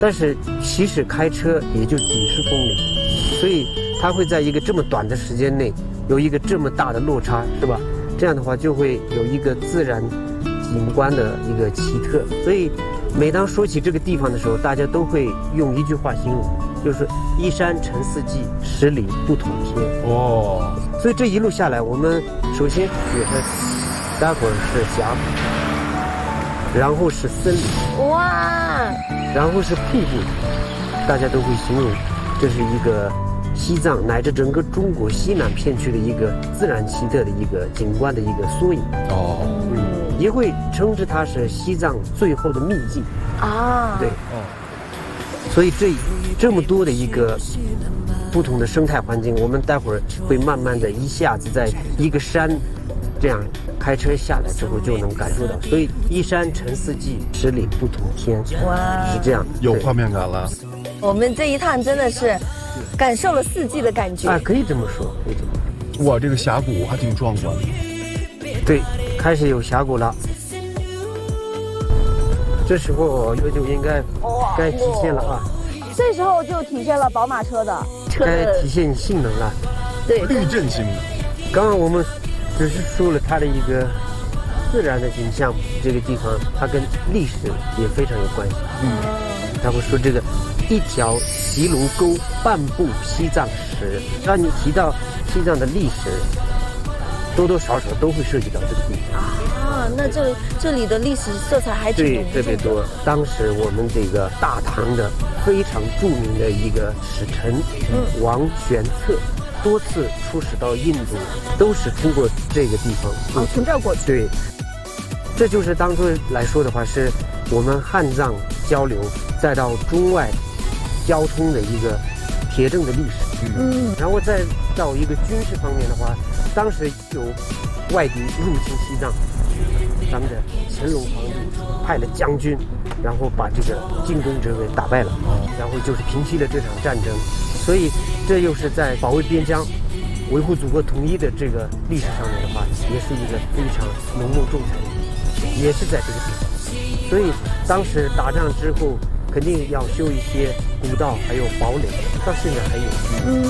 但是其实开车也就几十公里，所以它会在一个这么短的时间内有一个这么大的落差，是吧？这样的话就会有一个自然景观的一个奇特。所以每当说起这个地方的时候，大家都会用一句话形容，就是依山成四季，10里不同天。 哦， 所以这一路下来，我们首先也是待会儿是峡谷，然后是森林， 哇， 然后是瀑布，大家都会形容这是一个西藏乃至整个中国西南片区的一个自然奇特的一个景观的一个缩影。 哦， 也会称之它是西藏最后的秘境啊， 对，所以这么多的一个不同的生态环境，我们待会儿会慢慢的一下子在一个山这样开车下来之后就能感受到。所以依山成四季，10里不同天， 哇， 是这样， 有画面感了。 我们这一趟真的是感受了四季的感觉啊，可以这么说，可以这么说。 哇，这个峡谷还挺壮观的。 对，开始有峡谷了。这时候就应该该体现了啊， 这时候就体现了宝马车的该体现性能了。 对， 滤震性能。 刚刚我们只是说了它的一个自然的景象，这个地方它跟历史也非常有关系。他会说这个一条骑龙沟，半部西藏史。让你提到西藏的历史，多多少少都会涉及到这个地方啊。那这里的历史色彩还挺浓重的， 对，特别多。当时我们这个大唐的非常著名的一个使臣王玄策，多次出使到印度，都是通过这个地方从这儿过去。 对，这就是当初来说的话，是我们汉藏交流，再到中外交通的一个铁证的历史。然后再到一个军事方面的话，当时有外敌入侵西藏，咱们的乾隆皇帝派了将军，然后把这个进攻者给打败了，然后就是平息了这场战争。所以这又是在保卫边疆、维护祖国统一的这个历史上面的话，也是一个非常浓墨重彩的，也是在这个地方。所以当时打仗之后，肯定要修一些古道，还有堡垒，到现在还有。